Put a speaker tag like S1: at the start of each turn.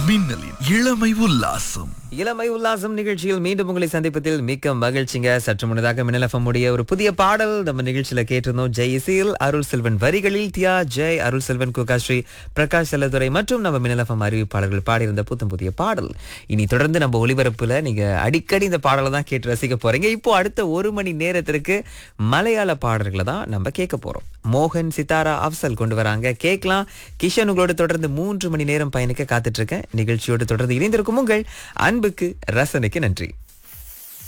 S1: மின்னலின் இளமை உல்லாசம்.
S2: இளமை உல்லாசம் நிகழ்ச்சியில் மீண்டும் உங்களை சந்திப்பதில் மிக்க மகிழ்ச்சிங்க. சற்று முன்னதாக மின்னல் FM உடைய ஒரு புதிய பாடல் நம்ம நிகழ்ச்சியில கேட்டிருந்தோம். ஜெய் இசையில் அருள் செல்வன் வரிகளில் தியா ஜெய், அருள் செல்வன், குகாஸ்ரீ, பிரகாஷ் செல்லதுரை மற்றும் நம்ம மின்னல் FM அறிவிப்பாளர்கள் பாடியிருந்த புதிய பாடல். இனி தொடர்ந்து நம்ம ஒளிபரப்புல நீங்க அடிக்கடி இந்த பாடலை தான் கேட்டு ரசிக்க போறீங்க. இப்போ அடுத்த ஒரு மணி நேரத்திற்கு மலையாள பாடல்களை தான் நம்ம கேட்க போறோம். மோகன், சித்தாரா, அப்சல் கொண்டு வராங்க, கேட்கலாம். கிஷன் உங்களோட தொடர்ந்து 3 மணி நேரம் பயணிக்க காத்துட்டு இருக்கேன். நிகழ்ச்சியோடு தொடர்ந்து இணைந்திருக்கும் உங்கள் அன்புக்கு ரசனைக்கு நன்றி.